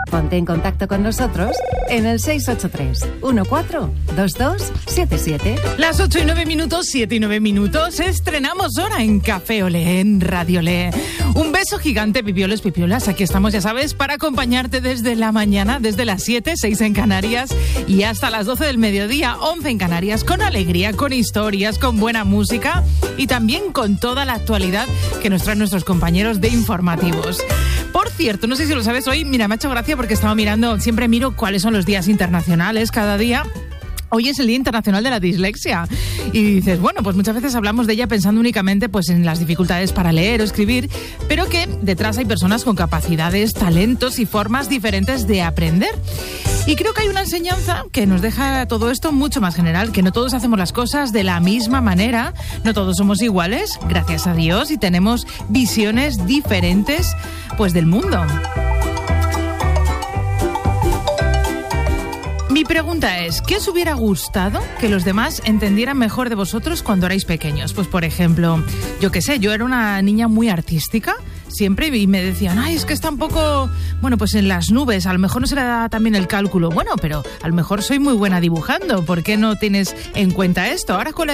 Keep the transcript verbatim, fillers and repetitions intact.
Ponte en contacto con nosotros en el seis ocho tres, uno cuatro, dos dos siete siete. Las ocho y nueve minutos, siete y nueve minutos, estrenamos hora en Café Olé, en Radio Olé. Un beso gigante, pipiolos, pipiolas. Aquí estamos, ya sabes, para acompañarte desde la mañana, desde las siete, seis en Canarias y hasta las doce del mediodía, once en Canarias, con alegría, con historias, con buena música y también con toda la actualidad que nos traen nuestros compañeros de informativos. Por cierto, no sé si lo sabes hoy, mira, me ha hecho gracia porque estaba mirando, siempre miro cuáles son los días internacionales cada día. Hoy es el Día Internacional de la Dislexia y dices, bueno, pues muchas veces hablamos de ella pensando únicamente pues en las dificultades para leer o escribir, pero que detrás hay personas con capacidades, talentos y formas diferentes de aprender. Y creo que hay una enseñanza que nos deja todo esto mucho más general, que no todos hacemos las cosas de la misma manera, no todos somos iguales, gracias a Dios, y tenemos visiones diferentes pues del mundo. Mi pregunta es, ¿qué os hubiera gustado que los demás entendieran mejor de vosotros cuando erais pequeños? Pues, por ejemplo, yo qué sé, yo era una niña muy artística siempre y me decían, ay, es que está un poco, bueno, pues en las nubes, a lo mejor no se le da también el cálculo. Bueno, pero a lo mejor soy muy buena dibujando, ¿por qué no tienes en cuenta esto? Ahora con la